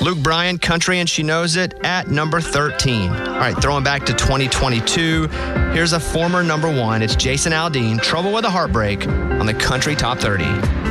Luke Bryan, Country and She Knows It, at number 13. All right, throwing back to 2022, here's a former number one. It's Jason Aldean, Trouble with a Heartbreak, on the Country Top 30.